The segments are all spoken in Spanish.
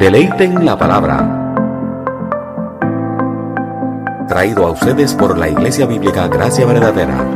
Deleiten la palabra. Traído a ustedes por la Iglesia Bíblica Gracia Verdadera.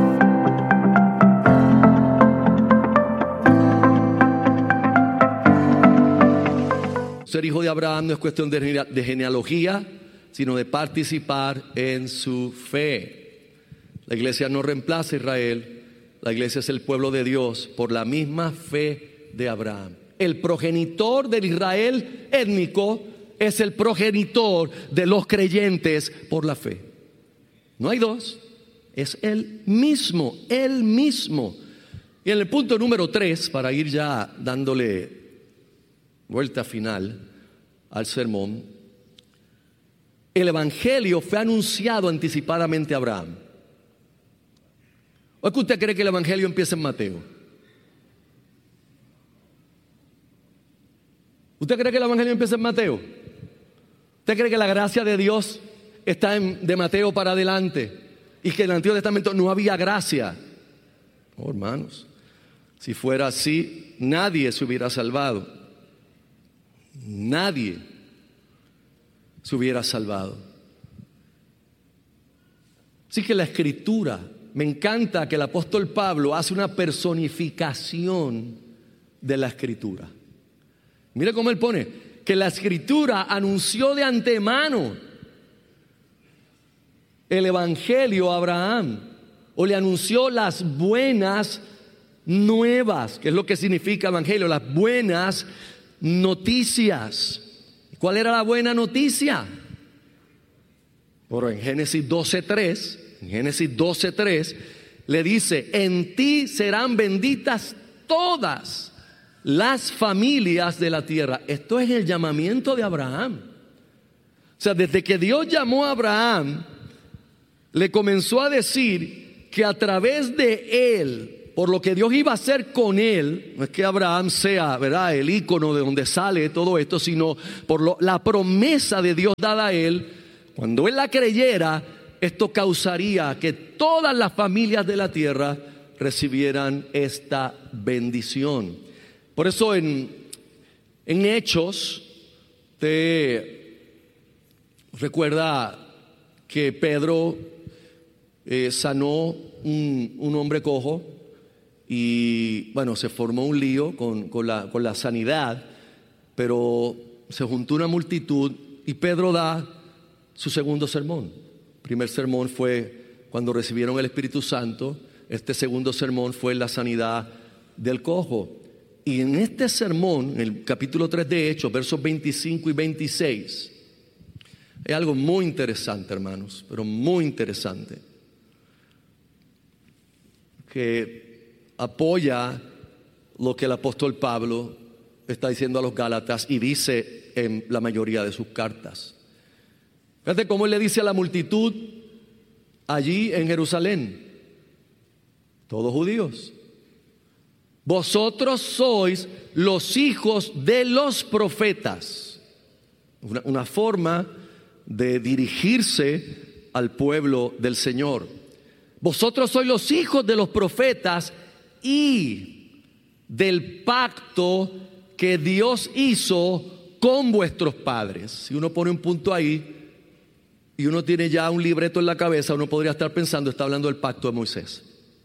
Ser hijo de Abraham no es cuestión de genealogía, sino de participar en su fe. La iglesia no reemplaza a Israel, la iglesia es el pueblo de Dios por la misma fe de Abraham. El progenitor del Israel étnico es el progenitor de los creyentes por la fe. No hay dos, es el mismo, el mismo. Y en el punto número 3, para ir ya dándole vuelta final al sermón, el evangelio fue anunciado anticipadamente a Abraham. ¿O es que usted cree que el evangelio empieza en Mateo? ¿Usted cree que el evangelio empieza en Mateo? ¿Usted cree que la gracia de Dios está de Mateo para adelante y que en el Antiguo Testamento no había gracia? Oh, hermanos, si fuera así, nadie se hubiera salvado. Nadie se hubiera salvado. Así que la Escritura, me encanta que el apóstol Pablo hace una personificación de la Escritura. Mire cómo él pone que la Escritura anunció de antemano el evangelio a Abraham, o le anunció las buenas nuevas, que es lo que significa evangelio, las buenas noticias. ¿Cuál era la buena noticia? Bueno, en Génesis 12:3 le dice: en ti serán benditas todas las familias de la tierra. Esto es el llamamiento de Abraham. O sea, desde que Dios llamó a Abraham, le comenzó a decir que a través de él, por lo que Dios iba a hacer con él, no es que Abraham sea, ¿verdad?, el ícono de donde sale todo esto, sino por la promesa de Dios dada a él. Cuando él la creyera, esto causaría que todas las familias de la tierra recibieran esta bendición. Por eso en Hechos, te recuerda que Pedro sanó un hombre cojo. Y bueno, se formó un lío con la sanidad, pero se juntó una multitud y Pedro da su segundo sermón. El primer sermón fue cuando recibieron el Espíritu Santo. Este segundo sermón fue la sanidad del cojo. Y en este sermón, en el capítulo 3 de Hechos, versos 25 y 26, hay algo muy interesante, hermanos, pero muy interesante, que apoya lo que el apóstol Pablo está diciendo a los Gálatas y dice en la mayoría de sus cartas. Fíjate cómo él le dice a la multitud allí en Jerusalén, todos judíos: vosotros sois los hijos de los profetas. Una forma de dirigirse al pueblo del Señor. Vosotros sois los hijos de los profetas y del pacto que Dios hizo con vuestros padres. Si uno pone un punto ahí y uno tiene ya un libreto en la cabeza, uno podría estar pensando, está hablando del pacto de Moisés.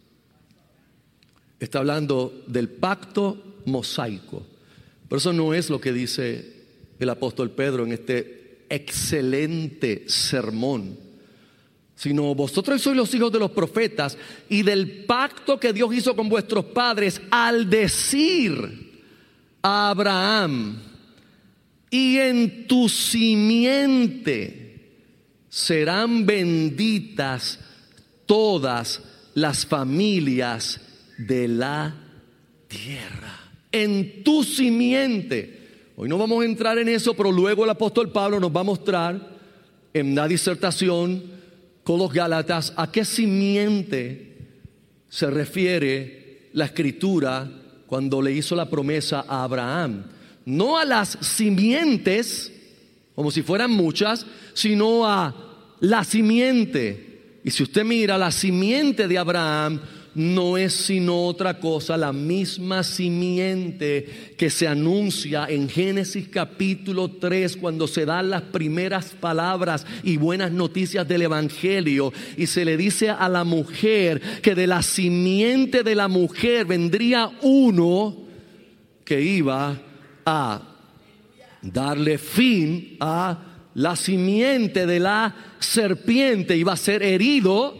Está hablando del pacto mosaico. Pero eso no es lo que dice el apóstol Pedro en este excelente sermón, sino vosotros sois los hijos de los profetas y del pacto que Dios hizo con vuestros padres al decir a Abraham: y en tu simiente serán benditas todas las familias de la tierra. En tu simiente. Hoy no vamos a entrar en eso, pero luego el apóstol Pablo nos va a mostrar en una disertación con los Gálatas a qué simiente se refiere la Escritura cuando le hizo la promesa a Abraham. No a las simientes, como si fueran muchas, sino a la simiente. Y si usted mira, la simiente de Abraham no es sino otra cosa, la misma simiente que se anuncia en Génesis capítulo 3, cuando se dan las primeras palabras y buenas noticias del Evangelio, y se le dice a la mujer que de la simiente de la mujer vendría uno que iba a darle fin a la simiente de la serpiente. Iba a ser herido,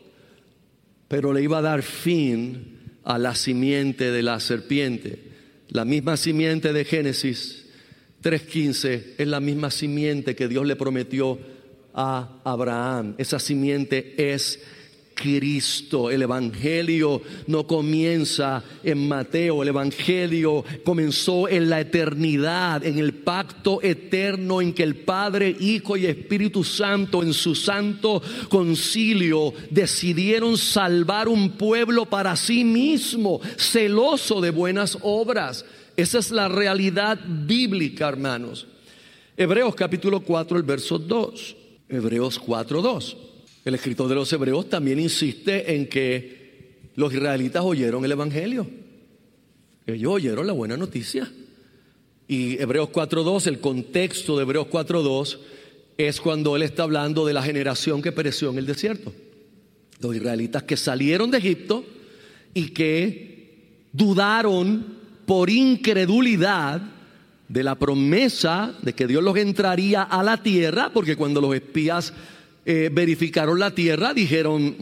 pero le iba a dar fin a la simiente de la serpiente. La misma simiente de Génesis 3:15 es la misma simiente que Dios le prometió a Abraham. Esa simiente es Cristo. El Evangelio no comienza en Mateo, el Evangelio comenzó en la eternidad, en el pacto eterno en que el Padre, Hijo y Espíritu Santo en su santo concilio decidieron salvar un pueblo para sí mismo, celoso de buenas obras. Esa es la realidad bíblica, hermanos. Hebreos capítulo 4, el verso 2. Hebreos 4:2. El escritor de los Hebreos también insiste en que los israelitas oyeron el Evangelio. Ellos oyeron la buena noticia. Y Hebreos 4:2, el contexto de Hebreos 4:2 es cuando él está hablando de la generación que pereció en el desierto. Los israelitas que salieron de Egipto y que dudaron por incredulidad de la promesa de que Dios los entraría a la tierra, porque cuando los espías verificaron la tierra, dijeron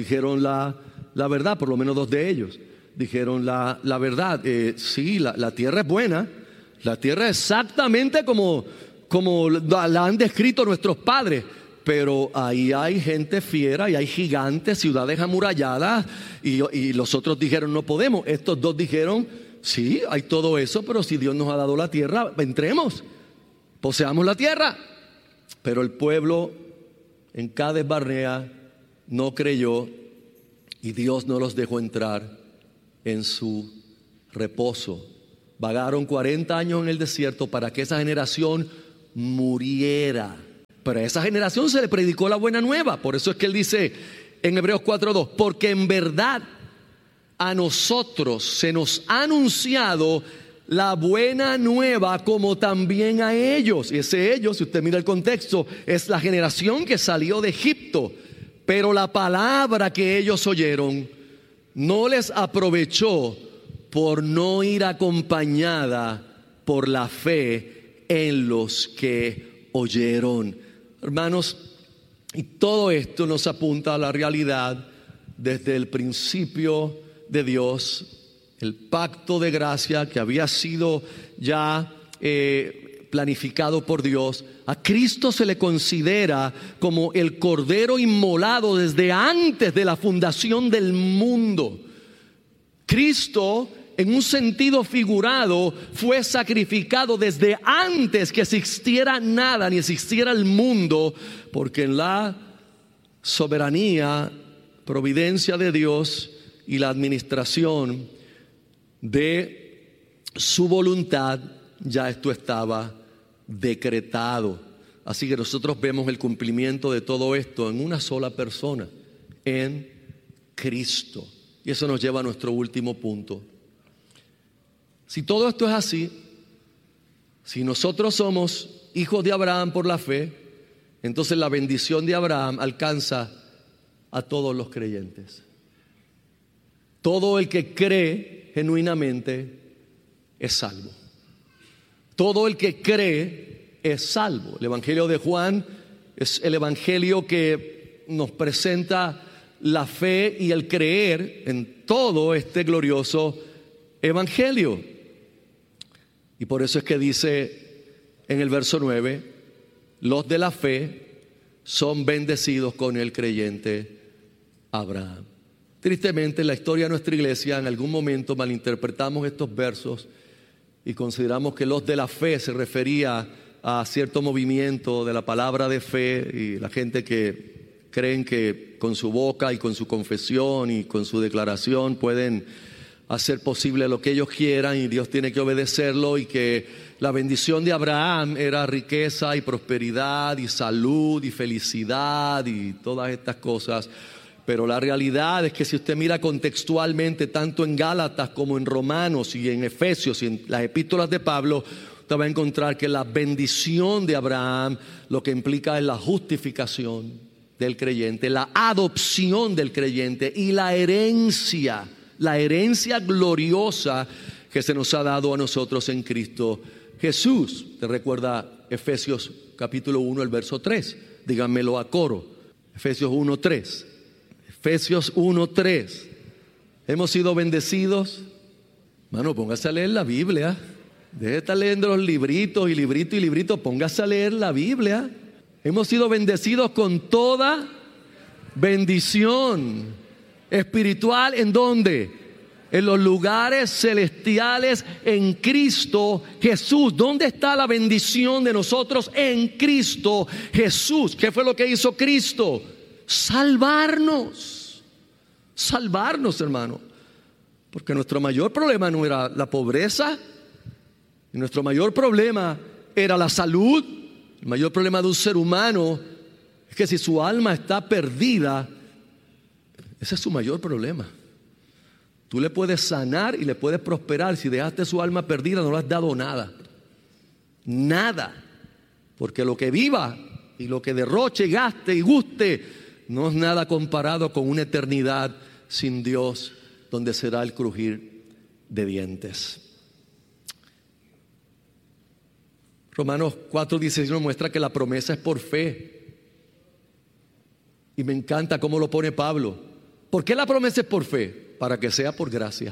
la verdad. Por lo menos dos de ellos dijeron la verdad. Sí, la tierra es buena, la tierra es exactamente como la han descrito nuestros padres, pero ahí hay gente fiera y hay gigantes, ciudades amuralladas, y los otros dijeron no podemos. Estos dos dijeron sí, hay todo eso, pero si Dios nos ha dado la tierra, entremos, poseamos la tierra. Pero el pueblo en Cades Barnea no creyó y Dios no los dejó entrar en su reposo. Vagaron 40 años en el desierto para que esa generación muriera. Pero a esa generación se le predicó la buena nueva. Por eso es que él dice en Hebreos 4:2, porque en verdad a nosotros se nos ha anunciado la buena nueva como también a ellos. Y ese ellos, si usted mira el contexto, es la generación que salió de Egipto. Pero la palabra que ellos oyeron no les aprovechó por no ir acompañada por la fe en los que oyeron. Hermanos, y todo esto nos apunta a la realidad desde el principio de Dios. El pacto de gracia que había sido ya planificado por Dios. A Cristo se le considera como el cordero inmolado desde antes de la fundación del mundo. Cristo, en un sentido figurado, fue sacrificado desde antes que existiera nada ni existiera el mundo, porque en la soberanía, providencia de Dios y la administración de su voluntad, ya esto estaba decretado. Así que nosotros vemos el cumplimiento de todo esto en una sola persona, en Cristo. Y eso nos lleva a nuestro último punto. Si todo esto es así, si nosotros somos hijos de Abraham por la fe, entonces la bendición de Abraham alcanza a todos los creyentes. Todo el que cree genuinamente es salvo. Todo el que cree es salvo. El Evangelio de Juan es el Evangelio que nos presenta la fe y el creer en todo este glorioso Evangelio. Y por eso es que dice en el verso 9, los de la fe son bendecidos con el creyente Abraham. Tristemente, en la historia de nuestra iglesia, en algún momento malinterpretamos estos versos y consideramos que los de la fe se refería a cierto movimiento de la palabra de fe, y la gente que creen que con su boca y con su confesión y con su declaración pueden hacer posible lo que ellos quieran y Dios tiene que obedecerlo, y que la bendición de Abraham era riqueza y prosperidad y salud y felicidad y todas estas cosas. Pero la realidad es que si usted mira contextualmente, tanto en Gálatas como en Romanos y en Efesios y en las epístolas de Pablo, usted va a encontrar que la bendición de Abraham lo que implica es la justificación del creyente, la adopción del creyente y la herencia gloriosa que se nos ha dado a nosotros en Cristo Jesús. ¿Te recuerda Efesios capítulo 1, el verso 3? Díganmelo a coro. Efesios 1:3. Efesios 1:3. Hemos sido bendecidos. Mano, póngase a leer la Biblia. Deje de estar leyendo los libritos y libritos. Póngase a leer la Biblia. Hemos sido bendecidos con toda bendición espiritual. ¿En dónde? En los lugares celestiales en Cristo Jesús. ¿Dónde está la bendición de nosotros? En Cristo Jesús. ¿Qué fue lo que hizo Cristo? Salvarnos, hermano. Porque nuestro mayor problema no era la pobreza, y nuestro mayor problema era la salud. El mayor problema de un ser humano es que si su alma está perdida, ese es su mayor problema. Tú le puedes sanar y le puedes prosperar. Si dejaste su alma perdida, no le has dado nada. Nada. Porque lo que viva y lo que derroche, gaste y guste no es nada comparado con una eternidad sin Dios, donde será el crujir de dientes. Romanos 4:16 nos muestra que la promesa es por fe. Y me encanta cómo lo pone Pablo. ¿Por qué la promesa es por fe? Para que sea por gracia.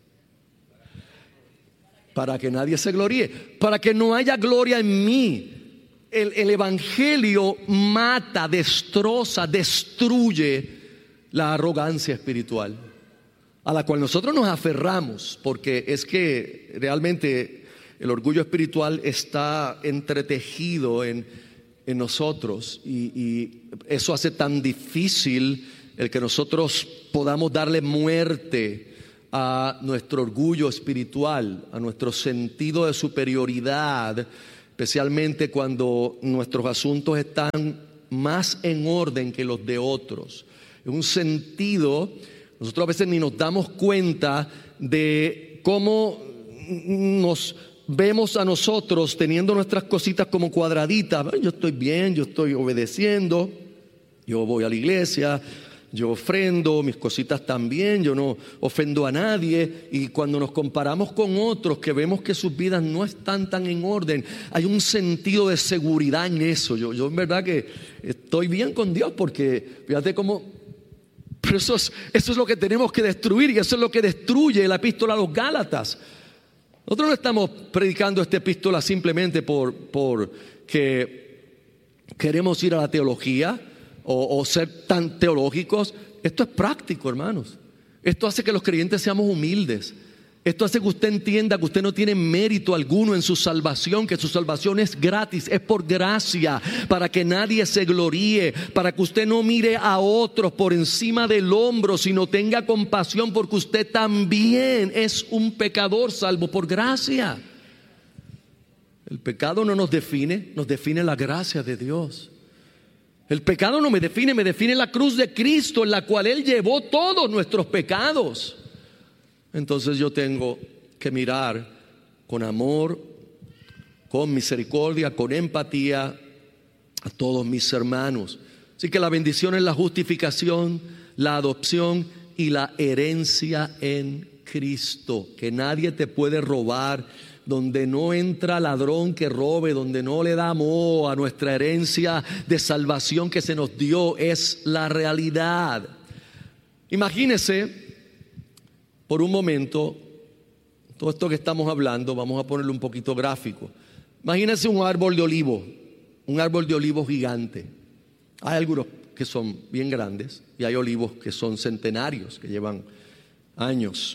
Para que nadie se gloríe. Para que no haya gloria en mí. El evangelio mata, destroza, destruye la arrogancia espiritual a la cual nosotros nos aferramos, porque es que realmente el orgullo espiritual está entretejido en nosotros, y eso hace tan difícil el que nosotros podamos darle muerte a nuestro orgullo espiritual, a nuestro sentido de superioridad, especialmente cuando nuestros asuntos están más en orden que los de otros. En un sentido, nosotros a veces ni nos damos cuenta de cómo nos vemos a nosotros teniendo nuestras cositas como cuadraditas. Yo estoy bien, yo estoy obedeciendo, yo voy a la iglesia, yo ofrendo, mis cositas también, yo no ofendo a nadie. Y cuando nos comparamos con otros que vemos que sus vidas no están tan en orden, hay un sentido de seguridad en eso. Yo en verdad que estoy bien con Dios, porque fíjate cómo... Pero eso es lo que tenemos que destruir, y eso es lo que destruye la epístola a los Gálatas. Nosotros no estamos predicando esta epístola simplemente porque queremos ir a la teología o ser tan teológicos. Esto es práctico, hermanos. Esto hace que los creyentes seamos humildes. Esto hace que usted entienda que usted no tiene mérito alguno en su salvación, que su salvación es gratis, es por gracia, para que nadie se gloríe, para que usted no mire a otros por encima del hombro, sino tenga compasión, porque usted también es un pecador salvo por gracia. El pecado no nos define, nos define la gracia de Dios. El pecado no me define la cruz de Cristo, en la cual Él llevó todos nuestros pecados. Entonces yo tengo que mirar con amor, con misericordia, con empatía a todos mis hermanos. Así que la bendición es la justificación, la adopción y la herencia en Cristo. Que nadie te puede robar. Donde no entra ladrón que robe, donde no le damos a nuestra herencia de salvación que se nos dio, es la realidad. Imagínese por un momento, todo esto que estamos hablando, vamos a ponerlo un poquito gráfico. Imagínense un árbol de olivo gigante. Hay algunos que son bien grandes y hay olivos que son centenarios, que llevan años.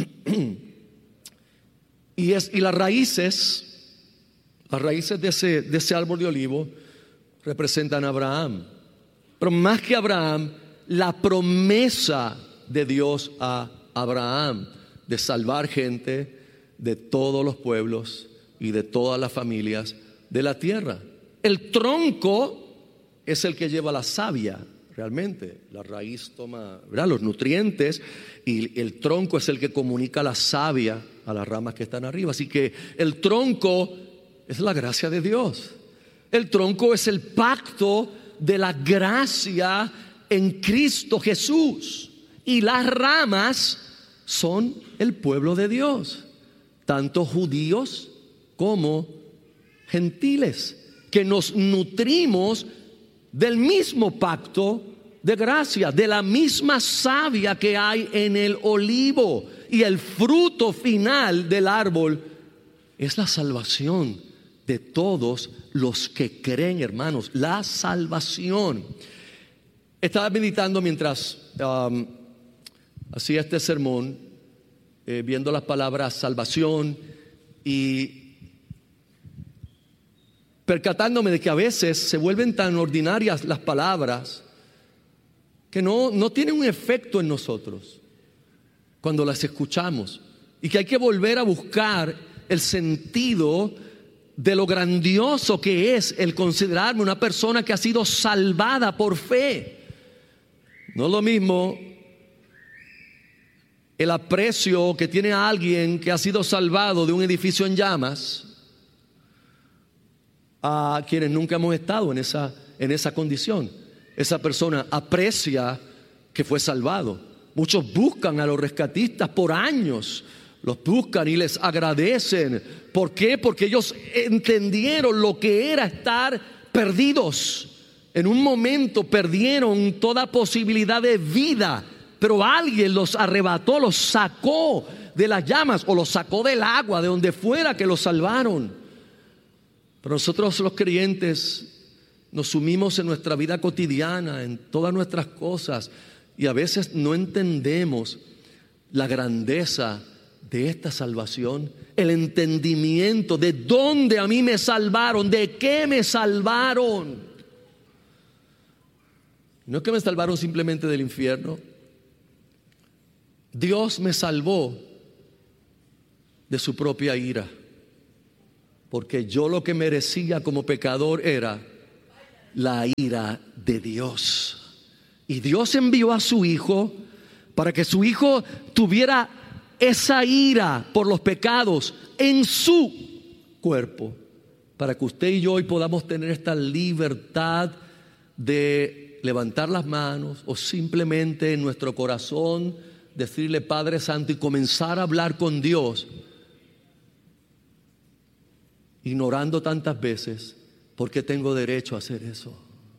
Y las raíces de ese árbol de olivo representan a Abraham. Pero más que Abraham, la promesa de Dios a Abraham de salvar gente de todos los pueblos y de todas las familias de la tierra. El tronco es el que lleva la savia, realmente. La raíz toma, ¿verdad?, los nutrientes, y el tronco es el que comunica la savia a las ramas que están arriba. Así que el tronco es la gracia de Dios. El tronco es el pacto de la gracia en Cristo Jesús. Y las ramas son el pueblo de Dios, tanto judíos como gentiles, que nos nutrimos del mismo pacto de gracia, de la misma savia que hay en el olivo. Y el fruto final del árbol es la salvación de todos los que creen, hermanos. La salvación. Estaba meditando mientras hacía este sermón, viendo las palabras salvación y percatándome de que a veces se vuelven tan ordinarias las palabras que no tienen un efecto en nosotros cuando las escuchamos, y que hay que volver a buscar el sentido de lo grandioso que es el considerarme una persona que ha sido salvada por fe. No es lo mismo el aprecio que tiene a alguien que ha sido salvado de un edificio en llamas a quienes nunca hemos estado en esa condición. Esa persona aprecia que fue salvado. Muchos buscan a los rescatistas por años, los buscan y les agradecen. ¿Por qué? Porque ellos entendieron lo que era estar perdidos. En un momento perdieron toda posibilidad de vida, pero alguien los arrebató, los sacó de las llamas o los sacó del agua, de donde fuera que los salvaron. Pero nosotros los creyentes nos sumimos en nuestra vida cotidiana, en todas nuestras cosas, y a veces no entendemos la grandeza de esta salvación, el entendimiento de dónde a mí me salvaron, de qué me salvaron. No es que me salvaron simplemente del infierno. Dios me salvó de su propia ira, porque yo lo que merecía como pecador era la ira de Dios. Y Dios envió a su Hijo para que su Hijo tuviera esa ira por los pecados en su cuerpo, para que usted y yo hoy podamos tener esta libertad de levantar las manos o simplemente en nuestro corazón decirle Padre Santo y comenzar a hablar con Dios, ignorando tantas veces por qué tengo derecho a hacer eso.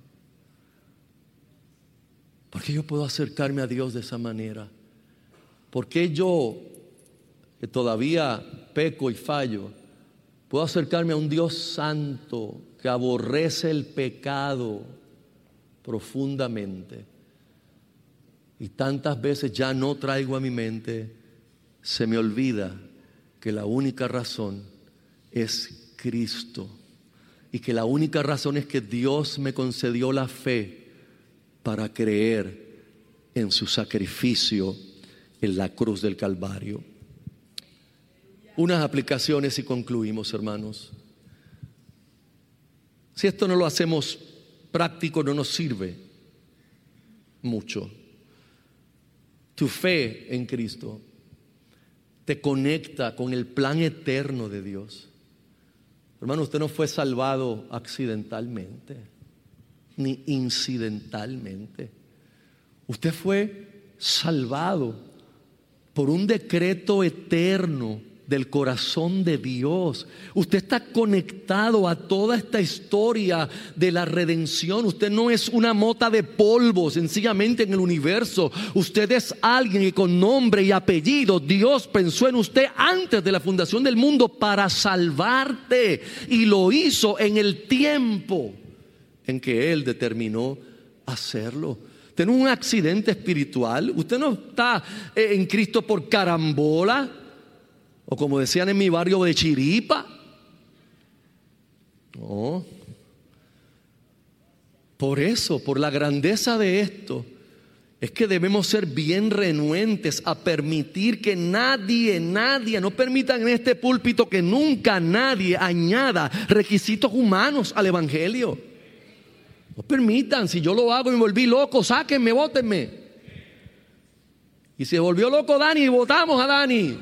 ¿Por qué yo puedo acercarme a Dios de esa manera? ¿Por qué yo, que todavía peco y fallo, puedo acercarme a un Dios santo que aborrece el pecado profundamente? Y tantas veces ya no traigo a mi mente, se me olvida que la única razón es Cristo, y que la única razón es que Dios me concedió la fe para creer en su sacrificio en la cruz del Calvario. Unas aplicaciones y concluimos, hermanos. Si esto no lo hacemos práctico, no nos sirve mucho. Tu fe en Cristo te conecta con el plan eterno de Dios. Hermano, usted no fue salvado accidentalmente ni incidentalmente. Usted fue salvado por un decreto eterno del corazón de Dios. Usted está conectado a toda esta historia de la redención. Usted no es una mota de polvo sencillamente en el universo. Usted es alguien que con nombre y apellido Dios pensó en usted antes de la fundación del mundo para salvarte, y lo hizo en el tiempo en que Él determinó hacerlo. Usted no es un accidente espiritual. Usted no está en Cristo por carambola, o como decían en mi barrio, de chiripa. No. Por eso, por la grandeza de esto, es que debemos ser bien renuentes a permitir que nadie, no permitan en este púlpito que nunca nadie añada requisitos humanos al evangelio. No permitan, si yo lo hago y me volví loco, sáquenme, bótenme. Y se volvió loco Dani y votamos a Dani.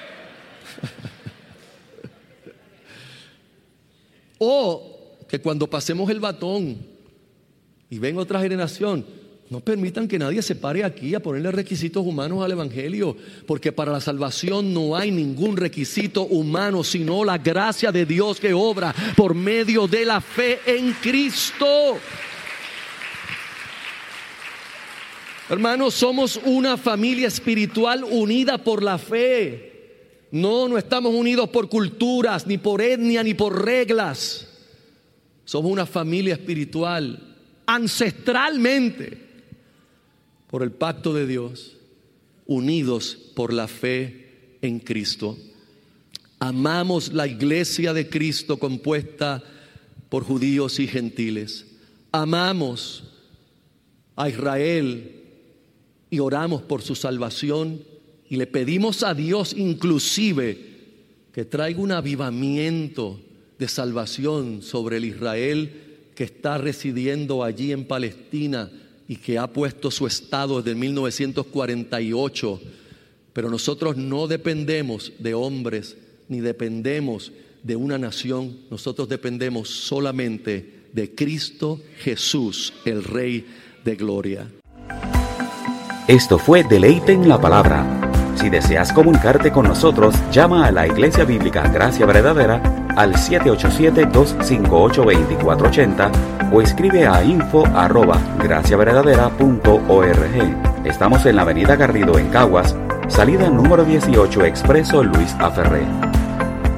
O que cuando pasemos el batón y venga otra generación, no permitan que nadie se pare aquí a ponerle requisitos humanos al evangelio, porque para la salvación no hay ningún requisito humano, sino la gracia de Dios que obra por medio de la fe en Cristo. Hermanos, somos una familia espiritual unida por la fe. No estamos unidos por culturas, ni por etnia, ni por reglas. Somos una familia espiritual, ancestralmente, por el pacto de Dios, unidos por la fe en Cristo. Amamos la iglesia de Cristo compuesta por judíos y gentiles. Amamos a Israel y oramos por su salvación y le pedimos a Dios inclusive que traiga un avivamiento de salvación sobre el Israel que está residiendo allí en Palestina y que ha puesto su estado desde 1948. Pero nosotros no dependemos de hombres ni dependemos de una nación. Nosotros dependemos solamente de Cristo Jesús, el Rey de Gloria. Esto fue Deleite en la Palabra. Si deseas comunicarte con nosotros, llama a la Iglesia Bíblica Gracia Verdadera al 787-258-2480 o escribe a info@graciaverdadera.org. Estamos en la avenida Garrido en Caguas, salida número 18, Expreso Luis A. Ferré.